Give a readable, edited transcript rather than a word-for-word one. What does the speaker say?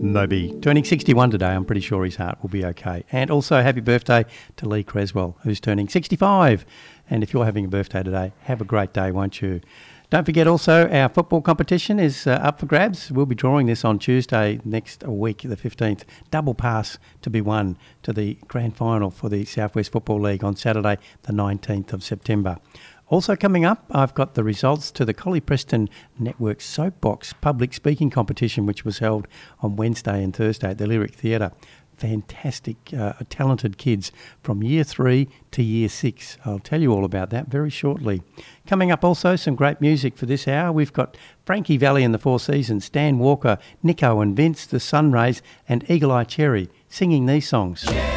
Moby, turning 61 today. I'm pretty sure his heart will be okay. And also happy birthday to Lee Creswell, who's turning 65. And if you're having a birthday today, have a great day, won't you? Don't forget also our football competition is up for grabs. We'll be drawing this on Tuesday next week, the 15th. Double pass to be won to the grand final for the South West Football League on Saturday, the 19th of September. Also coming up, I've got the results to the Collie Preston Network Soapbox public speaking competition, which was held on Wednesday and Thursday at the Lyric Theatre. Fantastic, talented kids from Year 3 to Year 6. I'll tell you all about that very shortly. Coming up also, some great music for this hour. We've got Frankie Valli and the Four Seasons, Stan Walker, Nico and Vince, the Sunrays, and Eagle Eye Cherry singing these songs. Yeah.